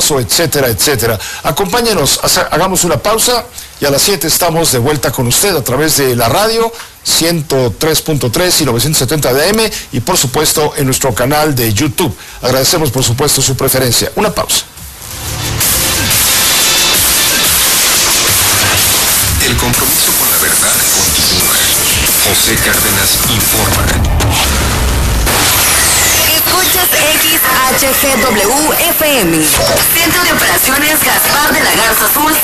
etcétera, etcétera. Acompáñenos, hagamos una pausa y a las 7 estamos de vuelta con usted a través de la radio 103.3 y 970 de AM y por supuesto en nuestro canal de YouTube. Agradecemos por supuesto su preferencia. Una pausa. El compromiso con la verdad continúa. José Cárdenas informa. Escuchas XHGW-FM. Centro de Operaciones Gaspar de la Garza Azul